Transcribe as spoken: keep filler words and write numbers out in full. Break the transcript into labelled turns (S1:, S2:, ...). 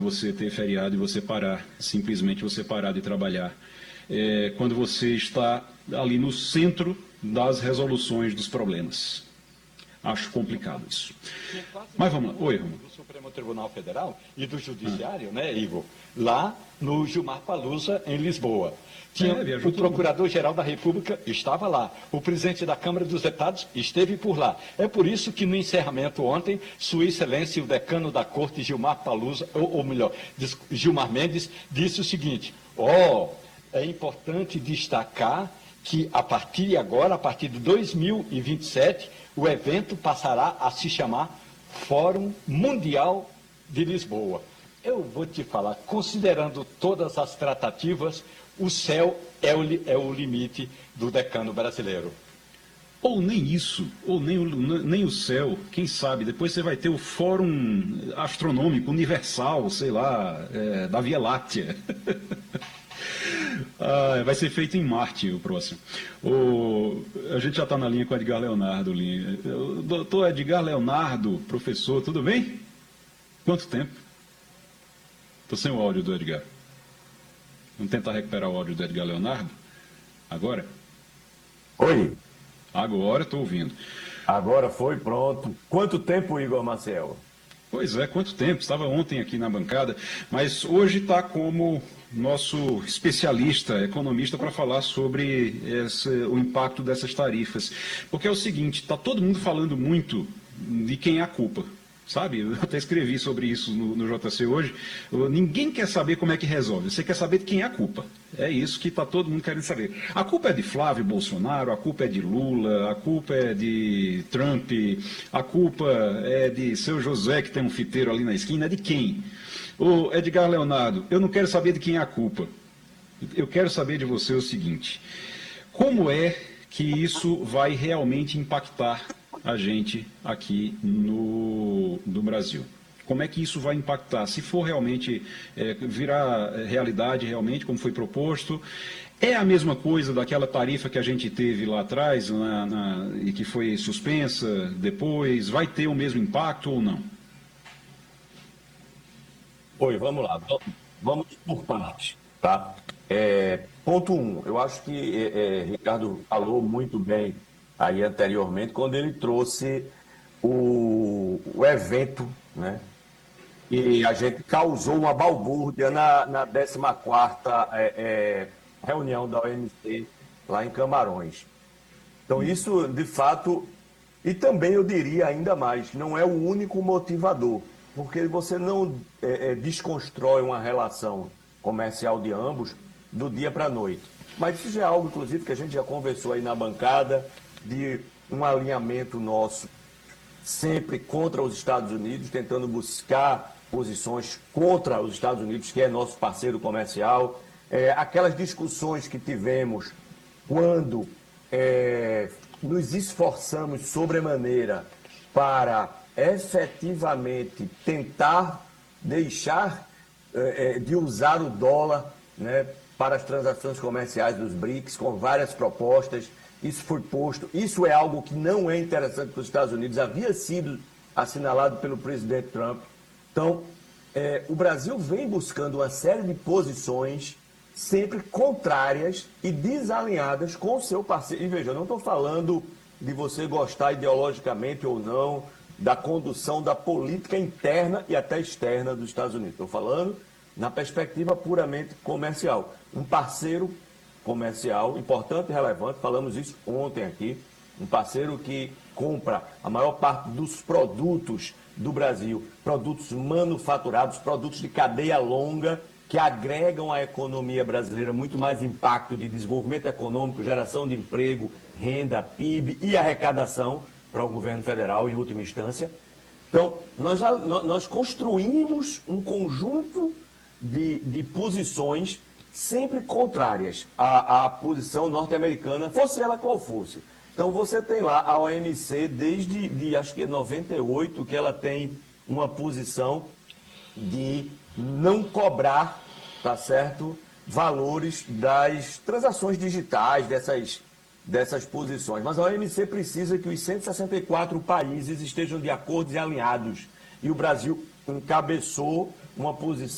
S1: você ter feriado e você parar, simplesmente você parar de trabalhar. É, quando você está ali no centro das resoluções dos problemas. Acho complicado isso. Mas vamos lá. Oi, Romulo.
S2: Do Supremo Tribunal Federal e do Judiciário, ah. né, Igor? Lá no Gilmar Palusa, em Lisboa. Tinha, é, o Procurador-Geral da República estava lá. O presidente da Câmara dos Deputados esteve por lá. É por isso que no encerramento ontem, Sua Excelência, o decano da Corte, Gilmar Palusa, ou, ou melhor, Gilmar Mendes, disse o seguinte: ó, oh, é importante destacar que a partir de agora, a partir de dois mil e vinte e sete, o evento passará a se chamar Fórum Mundial de Lisboa. Eu vou te falar, considerando todas as tratativas, o céu é o, é o limite do decano brasileiro.
S1: Ou nem isso, ou nem o, nem o céu, quem sabe, depois você vai ter o Fórum Astronômico Universal, sei lá, é, da Via Láctea. Ah, vai ser feito em Marte o próximo. O, a gente já está na linha com o Edgar Leonardo. Linha. O doutor Edgar Leonardo, professor, tudo bem? Quanto tempo? Estou sem o áudio do Edgar. Vamos tentar recuperar o áudio do Edgar Leonardo? Agora?
S3: Oi.
S1: Agora estou ouvindo.
S3: Agora foi, pronto. Quanto tempo, Igor Maciel?
S1: Pois é, quanto tempo? Estava ontem aqui na bancada, mas hoje está como nosso especialista, economista, para falar sobre esse, o impacto dessas tarifas. Porque é o seguinte, está todo mundo falando muito de quem é a culpa. Sabe, eu até escrevi sobre isso no, no J C hoje. Ninguém quer saber como é que resolve, você quer saber de quem é a culpa. É isso que está todo mundo querendo saber. A culpa é de Flávio Bolsonaro, a culpa é de Lula, a culpa é de Trump, a culpa é de seu José, que tem um fiteiro ali na esquina, é de quem? Ô Edgar Leonardo, eu não quero saber de quem é a culpa. Eu quero saber de você o seguinte: como é que isso vai realmente impactar a gente aqui no, no Brasil? Como é que isso vai impactar? Se for realmente é, virar realidade, realmente, como foi proposto, é a mesma coisa daquela tarifa que a gente teve lá atrás na, na, e que foi suspensa depois? Vai ter o mesmo impacto ou não?
S3: Oi, vamos lá. Vamos por partes, tá? É, ponto um, eu acho que é, é, Ricardo falou muito bem aí anteriormente, quando ele trouxe o, o evento, né? E a gente causou uma balbúrdia na, na décima quarta é, é, reunião da O M C lá em Camarões. Então isso, de fato, e também eu diria ainda mais, não é o único motivador, porque você não é, é, desconstrói uma relação comercial de ambos do dia para a noite. Mas isso já é algo, inclusive, que a gente já conversou aí na bancada, de um alinhamento nosso sempre contra os Estados Unidos, tentando buscar posições contra os Estados Unidos, que é nosso parceiro comercial. É, aquelas discussões que tivemos quando é, nos esforçamos sobremaneira para efetivamente tentar deixar é, de usar o dólar, né, para as transações comerciais dos BRICS, com várias propostas. Isso foi posto, isso é algo que não é interessante para os Estados Unidos, havia sido assinalado pelo presidente Trump. Então, é, o Brasil vem buscando uma série de posições sempre contrárias e desalinhadas com o seu parceiro. E veja, eu não estou falando de você gostar ideologicamente ou não da condução da política interna e até externa dos Estados Unidos. Estou falando na perspectiva puramente comercial. Um parceiro comercial importante e relevante, falamos isso ontem aqui, um parceiro que compra a maior parte dos produtos do Brasil, produtos manufaturados, produtos de cadeia longa, que agregam à economia brasileira muito mais impacto de desenvolvimento econômico, geração de emprego, renda, P I B e arrecadação para o governo federal, em última instância. Então, nós, já, nós construímos um conjunto de, de posições sempre contrárias à, à posição norte-americana, fosse ela qual fosse. Então, você tem lá a O M C desde, de, acho que é noventa e oito, que ela tem uma posição de não cobrar, tá certo, valores das transações digitais, dessas, dessas posições. Mas a O M C precisa que os cento e sessenta e quatro países estejam de acordo e alinhados. E o Brasil encabeçou uma posição